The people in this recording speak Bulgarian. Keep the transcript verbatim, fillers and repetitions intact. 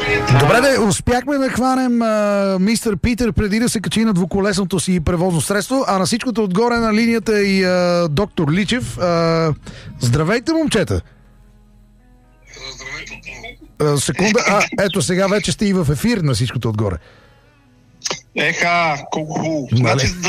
Добре, де, успяхме да хванем а, мистер Питър преди да се качи на двуколесното си превозно средство, а на всичкото отгоре на линията е и а, доктор Личев. А, здравейте, момчета! А, секунда, а, ето сега вече сте и в ефир на всичкото отгоре. Еха, колко хубаво. Нали? Значи,